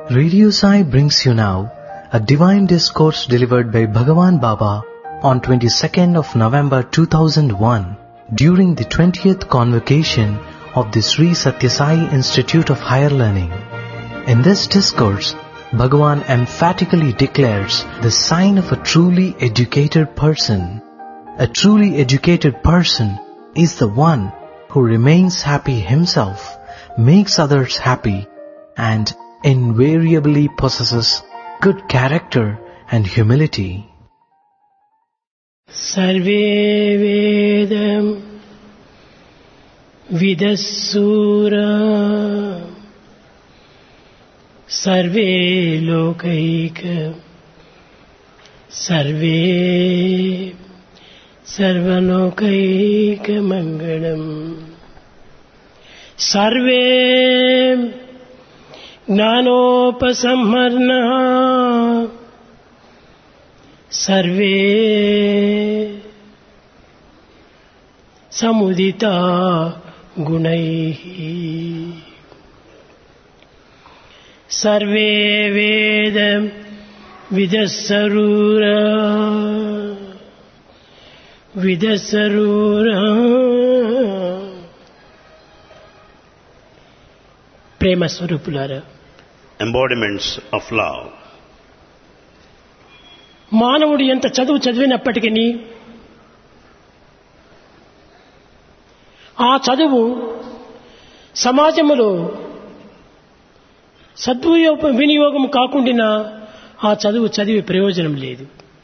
Radio Sai brings you now a divine discourse delivered by Bhagavan Baba on 22nd of November 2001 during the 20th convocation of the Sri Satya Sai Institute of Higher Learning. In this discourse, Bhagavan emphatically declares the sign of a truly educated person. A truly educated person is the one who remains happy himself, makes others happy, and invariably possesses good character and humility. Sarve Vedam Vidassura Sarve Lokaika Sarve Sarvalokaika Mangalam Sarve Gnanopasamharna Sarve Samudita Gunaihi Sarve Vedam Vidassarura Prema Swarupulara embodiments of love. మానవుడు ఎంత చదువు చదివినప్పటికీ ఆ చదువు సమాజంలో వినియోగం కాకుండా ఆ చదువు చదివే ప్రయోజనం లేదు.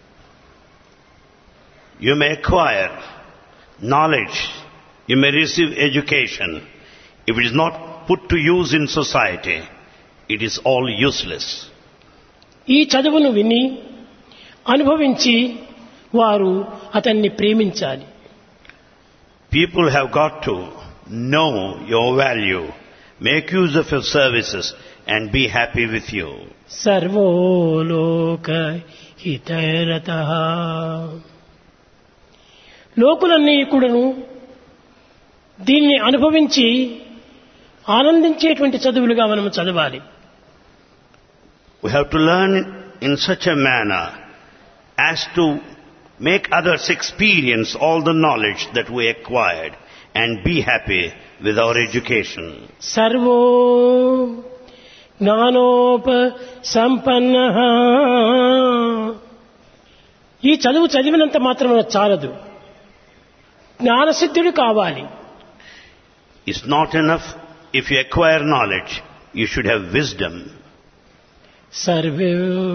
You may acquire knowledge, you may receive education. If it is not put to use in society, it is all useless. ఈ చదువును విని అనుభవించి వారు అతన్ని ప్రేమించాలి. People have got to know your value, make use of your services and be happy with you. సర్వోలోక హితరతః లోకులన్నీ కూడాను దీన్ని అనుభవించి ఆనందించేటువంటి చదువులుగా మనం చదవాలి. We have to learn in such a manner as to make others experience all the knowledge that we acquired and be happy with our education. Sarvo జ్ఞానోప సంపన్నః ఈ చదువు చదివినంత మాత్రమే చాలదు, జ్ఞానసిద్ధుడు కావాలి. It's not enough if you acquire knowledge, you should have wisdom. Survey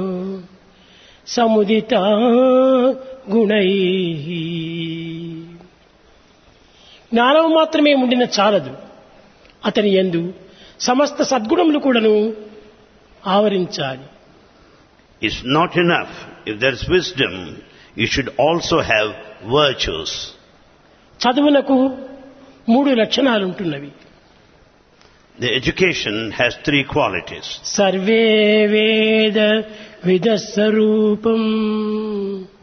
సముదిత గుణైః జ్ఞానం మాత్రమే ఉండిన చాలదు, అతని యందు సమస్త సద్గుణములు కూడాను ఆవరించాలి. It's not enough if there is wisdom, you should also have virtues. చదువునకు 3 లక్షణాలు ఉంటున్నవి. The education has 3 qualities. Survey వేద విదస్వరూపం